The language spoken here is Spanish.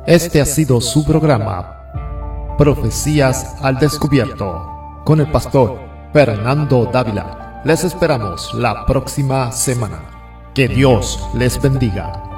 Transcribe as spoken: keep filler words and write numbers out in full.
Este ha sido su programa, Profecías al Descubierto, con el pastor Fernando Dávila. Les esperamos la próxima semana. Que Dios les bendiga.